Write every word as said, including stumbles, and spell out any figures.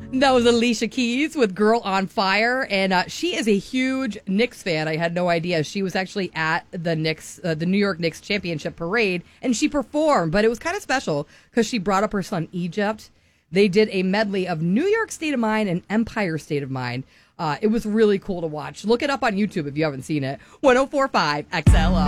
That was Alicia Keys with Girl on Fire. And uh, she is a huge Knicks fan. I had no idea. She was actually at the Knicks, uh, the New York Knicks championship parade, and she performed. But it was kind of special because she brought up her son, Egypt. They did a medley of New York State of Mind and Empire State of Mind. Uh, it was really cool to watch. Look it up on YouTube if you haven't seen it. one oh four point five X L O.